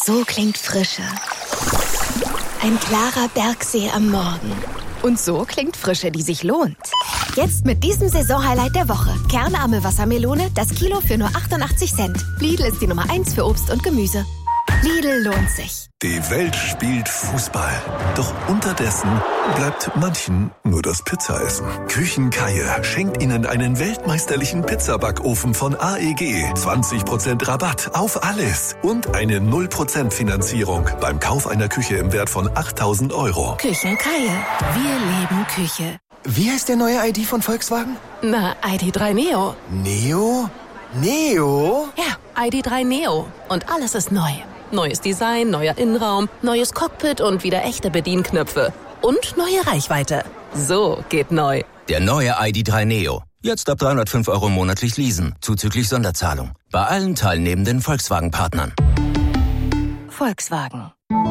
So klingt Frische. Ein klarer Bergsee am Morgen. Und so klingt Frische, die sich lohnt. Jetzt mit diesem Saisonhighlight der Woche. Kernarme Wassermelone, das Kilo für nur 88 Cent. Lidl ist die Nummer 1 für Obst und Gemüse. Lidl lohnt sich. Die Welt spielt Fußball. Doch unterdessen bleibt manchen nur das Pizzaessen. Küchenkeier schenkt Ihnen einen weltmeisterlichen Pizzabackofen von AEG. 20% Rabatt auf alles. Und eine 0% Finanzierung beim Kauf einer Küche im Wert von 8.000 €. Küchenkeier. Wir leben Küche. Wie heißt der neue ID von Volkswagen? Na, ID.3 Neo. Neo? Neo? Ja, ID.3 Neo. Und alles ist neu. Neues Design, neuer Innenraum, neues Cockpit und wieder echte Bedienknöpfe. Und neue Reichweite. So geht neu. Der neue ID.3 Neo. Jetzt ab 305 € monatlich leasen, zuzüglich Sonderzahlung. Bei allen teilnehmenden Volkswagen-Partnern. Volkswagen.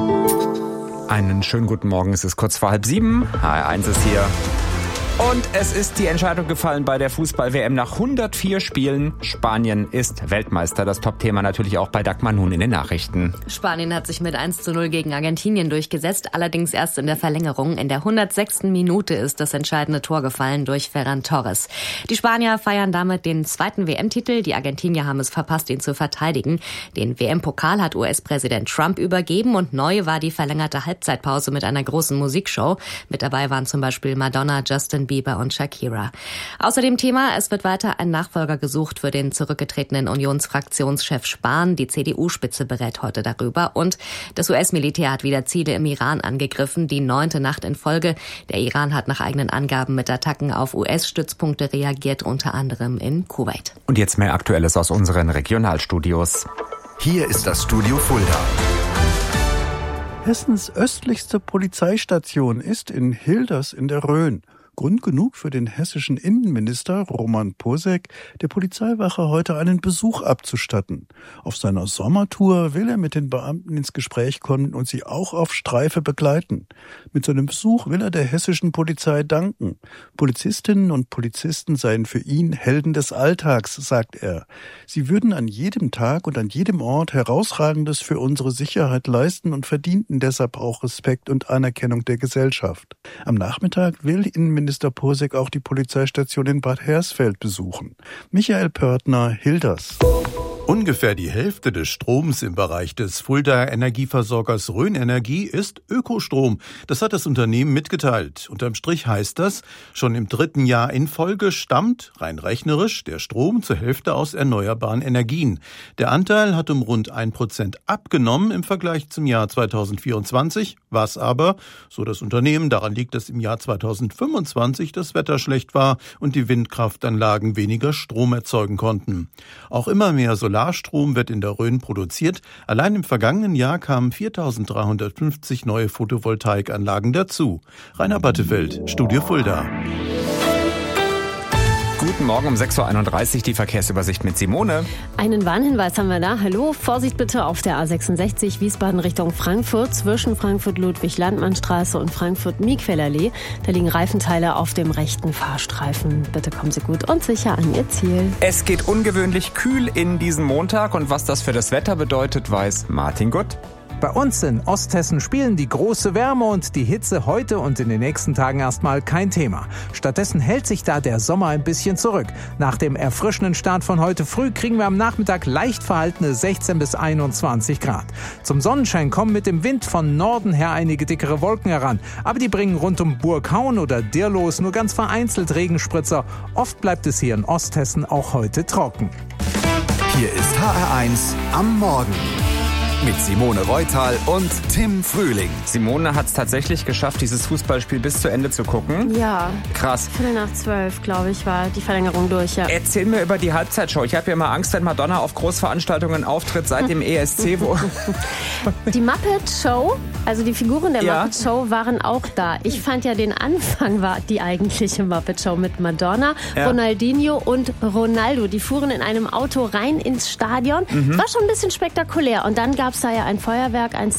Einen schönen guten Morgen, es ist kurz vor 6:30. HR1 ist hier. Und es ist die Entscheidung gefallen bei der Fußball-WM nach 104 Spielen. Spanien ist Weltmeister. Das Top-Thema natürlich auch bei Dagmar nun in den Nachrichten. Spanien hat sich mit 1:0 gegen Argentinien durchgesetzt, allerdings erst in der Verlängerung. In der 106. Minute ist das entscheidende Tor gefallen durch Ferran Torres. Die Spanier feiern damit den zweiten WM-Titel. Die Argentinier haben es verpasst, ihn zu verteidigen. Den WM-Pokal hat US-Präsident Trump übergeben und neu war die verlängerte Halbzeitpause mit einer großen Musikshow. Mit dabei waren zum Beispiel Madonna, Justin Bieber und Shakira. Außer dem Thema, es wird weiter ein Nachfolger gesucht für den zurückgetretenen Unionsfraktionschef Spahn. Die CDU-Spitze berät heute darüber. Und das US-Militär hat wieder Ziele im Iran angegriffen, die 9. Nacht in Folge. Der Iran hat nach eigenen Angaben mit Attacken auf US-Stützpunkte reagiert, unter anderem in Kuwait. Und jetzt mehr Aktuelles aus unseren Regionalstudios. Hier ist das Studio Fulda. Hessens östlichste Polizeistation ist in Hilders in der Rhön. Grund genug für den hessischen Innenminister Roman Posek, der Polizeiwache heute einen Besuch abzustatten. Auf seiner Sommertour will er mit den Beamten ins Gespräch kommen und sie auch auf Streife begleiten. Mit seinem Besuch will er der hessischen Polizei danken. Polizistinnen und Polizisten seien für ihn Helden des Alltags, sagt er. Sie würden an jedem Tag und an jedem Ort Herausragendes für unsere Sicherheit leisten und verdienten deshalb auch Respekt und Anerkennung der Gesellschaft. Am Nachmittag will Innenminister Posek auch die Polizeistation in Bad Hersfeld besuchen. Michael Pörtner, Hilders. Ungefähr die Hälfte des Stroms im Bereich des Fuldaer Energieversorgers Rhön Energie ist Ökostrom. Das hat das Unternehmen mitgeteilt. Unterm Strich heißt das, schon im 3. Jahr in Folge stammt, rein rechnerisch, der Strom zur Hälfte aus erneuerbaren Energien. Der Anteil hat um rund 1% abgenommen im Vergleich zum Jahr 2024, was aber, so das Unternehmen, daran liegt, dass im Jahr 2025 das Wetter schlecht war und die Windkraftanlagen weniger Strom erzeugen konnten. Auch immer mehr Solarstrom wird in der Rhön produziert. Allein im vergangenen Jahr kamen 4.350 neue Photovoltaikanlagen dazu. Rainer Battefeld, Studio Fulda. Guten Morgen um 6:31 Uhr, die Verkehrsübersicht mit Simone. Einen Warnhinweis haben wir da. Hallo, Vorsicht bitte auf der A66 Wiesbaden Richtung Frankfurt zwischen Frankfurt-Ludwig-Landmann-Straße und Frankfurt-Miquellallee. Da liegen Reifenteile auf dem rechten Fahrstreifen. Bitte kommen Sie gut und sicher an Ihr Ziel. Es geht ungewöhnlich kühl in diesen Montag und was das für das Wetter bedeutet, weiß Martin Gutt. Bei uns in Osthessen spielen die große Wärme und die Hitze heute und in den nächsten Tagen erstmal kein Thema. Stattdessen hält sich da der Sommer ein bisschen zurück. Nach dem erfrischenden Start von heute früh kriegen wir am Nachmittag leicht verhaltene 16 bis 21 Grad. Zum Sonnenschein kommen mit dem Wind von Norden her einige dickere Wolken heran. Aber die bringen rund um Burghaun oder Dirlos nur ganz vereinzelt Regenspritzer. Oft bleibt es hier in Osthessen auch heute trocken. Hier ist HR1 am Morgen. Mit Simone Reutal und Tim Frühling. Simone hat es tatsächlich geschafft, dieses Fußballspiel bis zu Ende zu gucken. Ja. Krass. 11:45, glaube ich, war die Verlängerung durch, ja. Erzähl mir über die Halbzeitshow. Ich habe ja immer Angst, wenn Madonna auf Großveranstaltungen auftritt seit dem ESC. Die Muppet Show, also die Figuren der Ja. Muppet Show waren auch da. Ich fand ja, den Anfang war die eigentliche Muppet Show mit Madonna, Ja. Ronaldinho und Ronaldo. Die fuhren in einem Auto rein ins Stadion. War schon ein bisschen spektakulär. Und dann gab es da ja ein Feuerwerk, ein